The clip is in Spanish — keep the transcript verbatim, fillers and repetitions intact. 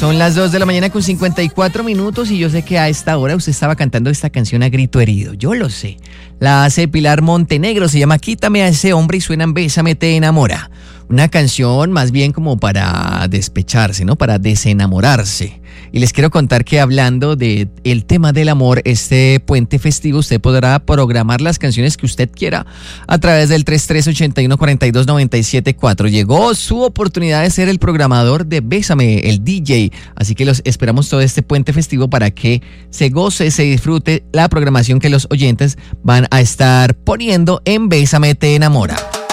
Son las dos de la mañana con cincuenta y cuatro minutos y yo sé que a esta hora usted estaba cantando esta canción a grito herido. Yo lo sé. La hace Pilar Montenegro, se llama Quítame a ese hombre y suena en Bésame te enamora. Una canción más bien como para despecharse, ¿no? Para desenamorarse. Y les quiero contar que hablando de el tema del amor, este puente festivo usted podrá programar las canciones que usted quiera a través del tres tres ocho uno cuatro dos nueve siete cuatro. Llegó su oportunidad de ser el programador de Bésame, el D J. Así que los esperamos todo este puente festivo para que se goce, se disfrute la programación que los oyentes van a estar poniendo en Bésame te enamora.